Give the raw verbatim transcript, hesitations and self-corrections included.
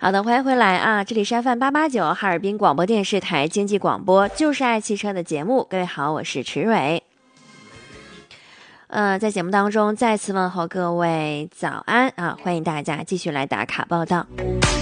好的，欢迎回来啊！这里是 F M 八八九哈尔滨广播电视台经济广播，就是爱汽车的节目。各位好，我是池蕊。呃，在节目当中再次问候各位早安啊！欢迎大家继续来打卡报道。